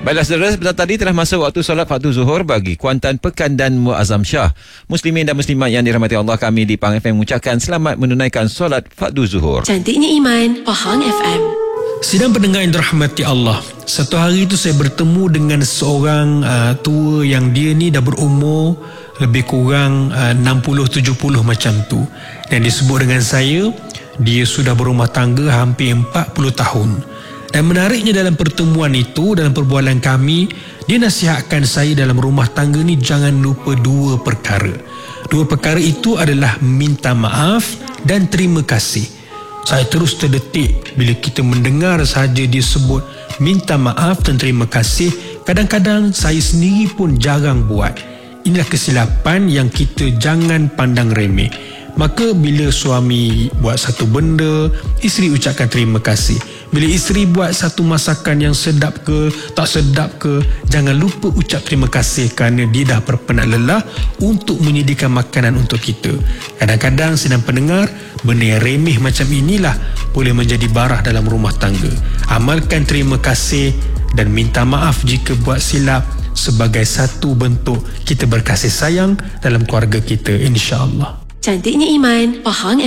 Baiklah saudara, sebentar tadi telah masuk waktu solat fardu zuhur bagi Kuantan Pekan dan Muazzam Shah. Muslimin dan muslimat yang dirahmati Allah, kami di Pahang FM mengucapkan selamat menunaikan solat fardu zuhur. Cantiknya iman, Pahang FM. Sidang pendengar yang dirahmati Allah, satu hari itu saya bertemu dengan seorang tua yang dia ni dah berumur lebih kurang 60-70 macam tu. Dan disebut dengan saya, dia sudah berumah tangga hampir 40 tahun. Dan menariknya dalam pertemuan itu, dalam perbualan kami, dia nasihatkan saya dalam rumah tangga ni jangan lupa dua perkara. Dua perkara itu adalah minta maaf dan terima kasih. Saya terus terdetik bila kita mendengar sahaja dia sebut minta maaf dan terima kasih. Kadang-kadang saya sendiri pun jarang buat. Inilah kesilapan yang kita jangan pandang remeh. Maka bila suami buat satu benda, isteri ucapkan terima kasih. Bila isteri buat satu masakan yang sedap ke, tak sedap ke, jangan lupa ucap terima kasih kerana dia dah berpenat lelah untuk menyediakan makanan untuk kita. Kadang-kadang sedang pendengar, benda yang remeh macam inilah boleh menjadi barah dalam rumah tangga. Amalkan terima kasih dan minta maaf jika buat silap sebagai satu bentuk kita berkasih sayang dalam keluarga kita, insya-Allah. Cantiknya iman, Pahang